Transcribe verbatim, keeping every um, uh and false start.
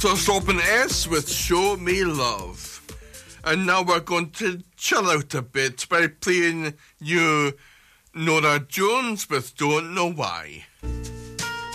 So it's Robin S. with Show Me Love. And now we're going to chill out a bit by playing you Nora Jones with Don't Know Why.